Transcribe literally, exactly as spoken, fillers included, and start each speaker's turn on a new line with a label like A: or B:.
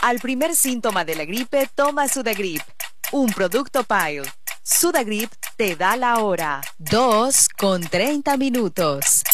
A: Al primer síntoma de la gripe, toma Sudagrip, un producto Pile. Sudagrip te da la hora. dos con treinta minutos.